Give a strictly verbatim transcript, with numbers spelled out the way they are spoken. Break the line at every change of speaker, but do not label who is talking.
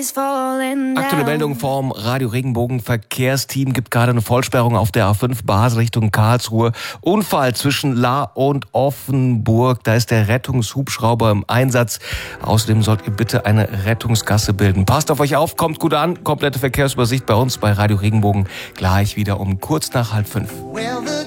Aktuelle Meldung vom Radio Regenbogen Verkehrsteam gibt gerade eine Vollsperrung auf der A fünf Basel Richtung Karlsruhe. Unfall zwischen Lahr und Offenburg. Da ist der Rettungshubschrauber im Einsatz. Außerdem sollt ihr bitte eine Rettungsgasse bilden. Passt auf euch auf, kommt gut an. Komplette Verkehrsübersicht bei uns bei Radio Regenbogen gleich wieder um kurz nach halb fünf.